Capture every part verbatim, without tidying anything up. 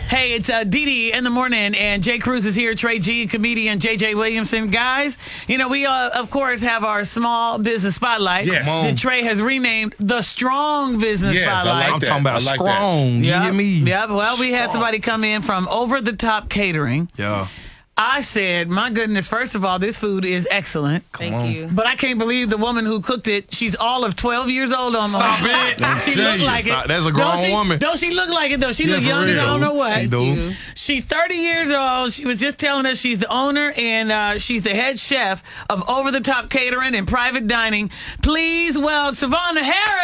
Hey, it's uh, Dee Dee in the morning, and Jay Cruz is here, Trey G, comedian J J Williamson. Guys, you know, we, uh, of course, have our small business spotlight. Yes. That Trey has renamed the Strong Business Yes, I Spotlight. like I'm that. talking about I like strong. You Yep. hear me? Yeah, well, we had somebody come in from Over the Top Catering. Yeah. I said, my goodness, first of all, this food is excellent. Thank on. you. But I can't believe the woman who cooked it, she's all of twelve years old on Stop the it. She tell look you. like it. Stop. That's a Don't grown she, woman. Don't she look like it, though? She Yeah, look for young as I real. don't know what. She do. you. She's thirty years old. She was just telling us she's the owner and uh, she's the head chef of Over the Top Catering and Private Dining. Please welcome Savannah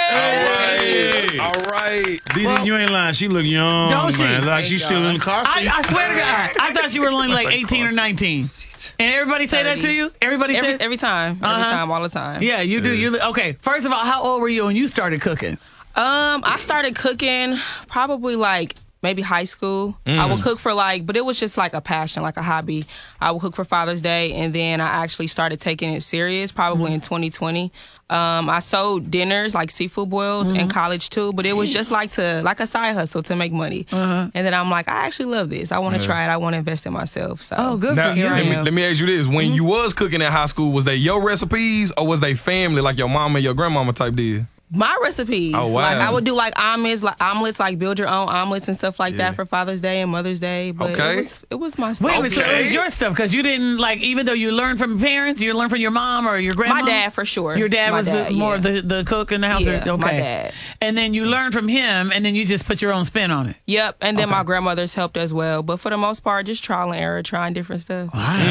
Harris. Hey. All right. Dee Dee, Well, you ain't lying. She look young, don't she? man. Like Thank she's God. still in the car seat. I, I swear to God, I thought you were only like eighteen or nineteen. And everybody say that to thirty. you? Everybody Every, say every time. Every Uh-huh. time, all the time. Yeah, you do. You okay? First of all, how old were you when you started cooking? Um, I started cooking probably like maybe high school. I would cook for like, but it was just like a passion, like a hobby. I would cook for Father's Day, and then I actually started taking it serious probably in twenty twenty. Um, I sold dinners like seafood boils in college too, but it was just like to like a side hustle to make money. And then I'm like, I actually love this. I want to try it. I want to invest in myself. So Oh, good Now, for you. Here I let, me, am. let me ask you this. When you was cooking at high school, was they your recipes or was they family, like your mama and your grandmama type did? My recipes. Oh, wow. Like I would do like omelets, like omelets, like build your own omelets and stuff like Yeah. that for Father's Day and Mother's Day. But Okay. it was it was my stuff. Wait, wait, so it was Okay. your stuff because you didn't like, even though you learned from your parents, you learned from your mom or your grandma. My dad for sure. Your dad My was dad, the, more yeah. of the, the cook in the house. Yeah, or, okay. my dad. And then you learned from him, and then you just put your own spin on it. Yep, and then Okay. my grandmother's helped as well. But for the most part, just trial and error, trying different stuff.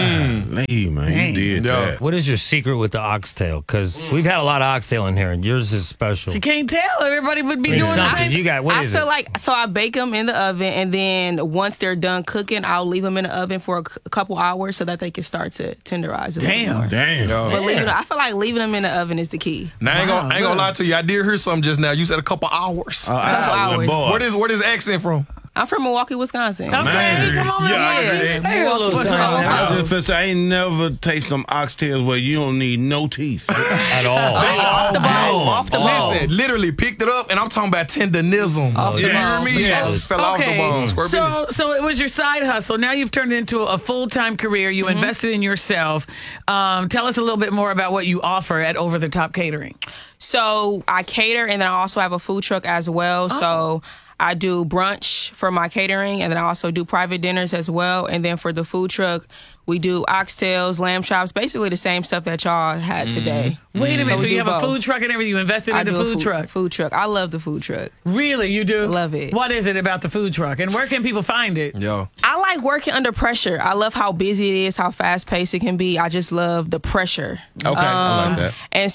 Hey, man, Dang. you did Yeah. that. What is your secret with the oxtail? Because we've had a lot of oxtail in here, and yours is special. You can't tell. Everybody would be It's doing the something. same. You got what I is feel it? like so I bake them in the oven, and then once they're done cooking, I'll leave them in the oven for a, c- a couple hours so that they can start to tenderize. A little Damn. more. Damn. Yo. But leaving, I feel like leaving them in the oven is the key. Now, I ain't Wow, gonna, I ain't gonna good. lie to you. I did hear something just now. You said a couple hours. Uh, I- Couple hours. boy. where does where does accent from? I'm from Milwaukee, Wisconsin. Okay, Man. come on. Yeah, I man. heard that. Hey, a little What's something. wrong? I was just finna say, I ain't never taste some oxtails where you don't need no teeth. At all. Off the bone, off the bone. Listen, literally picked it up, and I'm talking about tenderism. Off the you hear bone. me? Yes. It fell off the Okay, bone. Square business. so so it was your side hustle. Now you've turned it into a full time career. You Mm-hmm. invested in yourself. Um, tell us a little bit more about what you offer at Over the Top Catering. So I cater, and then I also have a food truck as well. So I do brunch for my catering, and then I also do private dinners as well. And then for the food truck, we do oxtails, lamb chops, basically the same stuff that y'all had today. Wait a minute. So So, we you do have a both. food truck and everything. You invested I in the do a food, truck. Food truck. I love the food truck. Really, you do? Love it. What is it about the food truck, and where can people find it? Yo. I like working under pressure. I love how busy it is, how fast paced it can be. I just love the pressure. Okay, I like that. And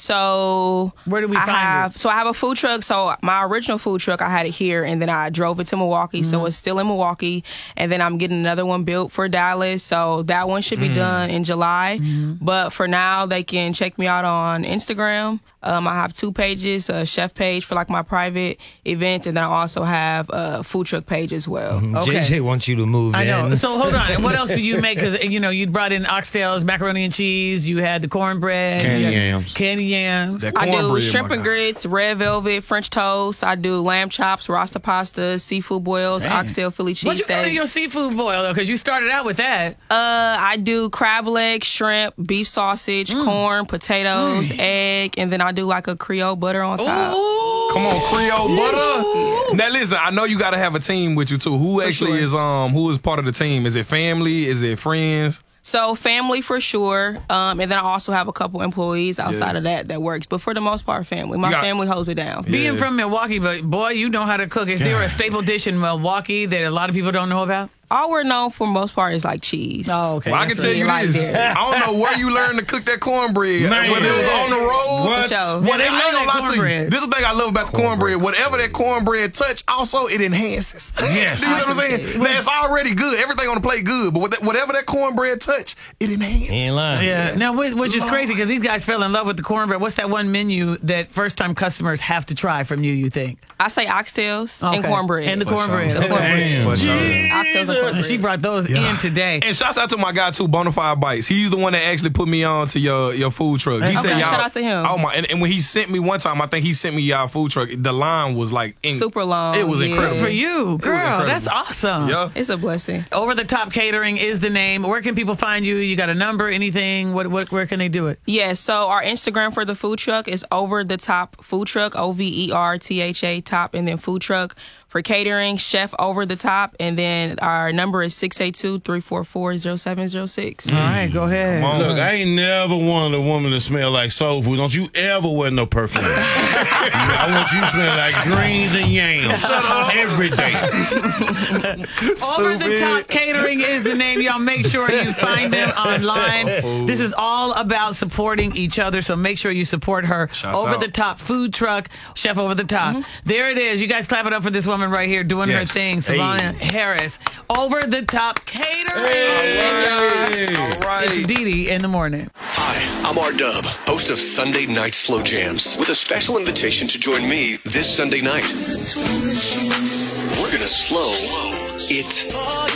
so Where do we I find have, it? So I have a food truck. So my original food truck, I had it here, and then I drove it to Milwaukee. Mm-hmm. So it's still in Milwaukee, and then I'm getting another one built for Dallas. So that one should be Mm. done in July. Mm-hmm. But for now, they can check me out on Instagram. Um, I have two pages: a chef page for like my private events, and then I also have a food truck page as well. Okay. J J wants you to move I know. in. So hold on. And what else do you make? Because you know you brought in oxtails, macaroni and cheese. You had the cornbread, Candy you had yams. candy yams. That I do cornbread, shrimp my and guy. grits, red velvet, French toast. I do lamb chops, rasta pasta, seafood boils, Dang. oxtail Philly What you got in your cheesesteaks. seafood boil though? Because you started out with that. Uh, I do crab legs, shrimp, beef sausage, Mm. corn, potatoes, egg, and then I do like a Creole butter on top. Ooh. Come on, Creole butter. Now listen, I know you got to have a team with you too. Who actually sure. is um who is part of the team? Is it family? Is it friends? So family for sure, um, and then I also have a couple employees outside Yeah. of that that works. But for the most part, family. My You got- family holds it down. Being Yeah. from Milwaukee, but boy, you know how to cook. Is there a staple dish in Milwaukee that a lot of people don't know about? All we're known for most part is like cheese. Oh, okay. Well, I can That's tell what you right this. there. I don't know where you learned to cook that cornbread. Man. Whether it was on the road. What? For sure. Well, Yeah, they I love ain't gonna that lie to you. cornbread. This is the thing I love about the cornbread. Whatever that cornbread touch, also it enhances. Yes. You know what I'm saying? Now, it's already good. Everything on the plate good. But with that- whatever that cornbread touch, it enhances. He ain't lying. Yeah. Now, which, which is crazy because these guys fell in love with the cornbread. What's that one menu that first-time customers have to try from you? You think? I say oxtails and Okay. cornbread. And the cornbread. sure. Okay. Damn. For sure. Oxtails and And she brought those in today. And shouts out to my guy too, Bonafide Bites. He's the one that actually put me on to your your food truck. He Okay, said, y'all, shout out to him. Oh my! And, and when he sent me one time, I think he sent me y'all food truck. The line was like in, Super long. It was yeah. incredible For you, girl. incredible. That's awesome. Yeah. It's a blessing. Over the Top Catering is the name. Where can people find you? You got a number, anything? What, what, where can they do it? Yeah, so our Instagram for the food truck is Over the Top Food Truck, O V E R T H A top, and then food truck. For catering, Chef Over the Top, and then our number is six eight two, three four four, zero seven zero six. All right, go ahead. Look, I ain't never wanted a woman to smell like soul food. Don't you ever wear no perfume. I want you to smell like greens and yams every day. Over the Top Catering is the name. Y'all make sure you find them online. This is all about supporting each other, so make sure you support her. Shouts Over out. the Top Food Truck, Chef Over the Top. There it is. You guys clap it up for this woman right here doing Yes. her thing. Savannah Harris. Over the Top Catering. Hey. All right. It's Dee Dee in the morning. Hi, I'm R Dub, host of Sunday Night Slow Jams, with a special invitation to join me this Sunday night. We're gonna slow it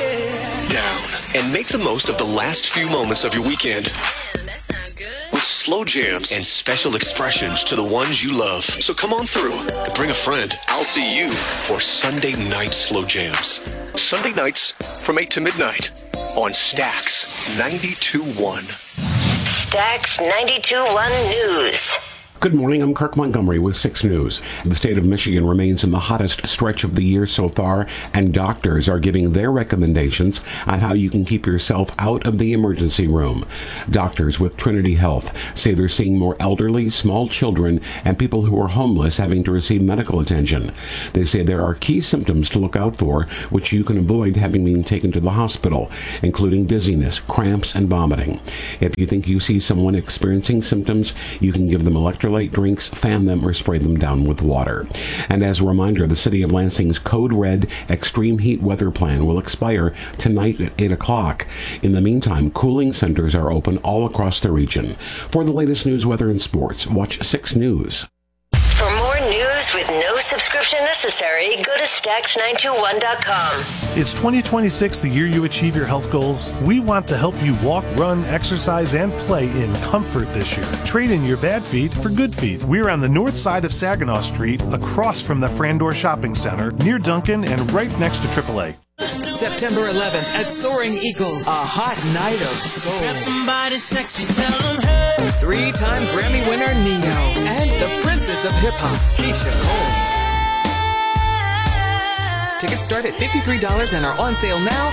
down and make the most of the last few moments of your weekend. With slow jams and special expressions to the ones you love. So come on through and bring a friend. I'll see you for Sunday Night Slow Jams. Sunday nights from eight to midnight on Stax ninety-two point one. Stax ninety-two point one News. Good morning, I'm Kirk Montgomery with six News. The state of Michigan remains in the hottest stretch of the year so far, and doctors are giving their recommendations on how you can keep yourself out of the emergency room. Doctors with Trinity Health say they're seeing more elderly, small children, and people who are homeless having to receive medical attention. They say there are key symptoms to look out for, which you can avoid having been taken to the hospital, including dizziness, cramps, and vomiting. If you think you see someone experiencing symptoms, you can give them electrolyte drinks, fan them, or spray them down with water. And as a reminder, the City of Lansing's Code Red Extreme Heat Weather Plan will expire tonight at eight o'clock. In the meantime, cooling centers are open all across the region. For the latest news, weather, and sports, watch six News. For more news with no subscription necessary, go to Stax nine two one dot com. It's twenty twenty-six, the year you achieve your health goals. We want to help you walk, run, exercise, and play in comfort this year. Trade in your bad feet for good feet. We're on the north side of Saginaw Street, across from the Frandor Shopping Center, near Duncan, and right next to triple A. September eleventh at Soaring Eagle, a hot night of soul. Grab somebody sexy, tell them hey. Three-time Grammy winner Nino and the Princess of Hip Hop, Keisha Cole. Tickets start at fifty-three dollars and are on sale now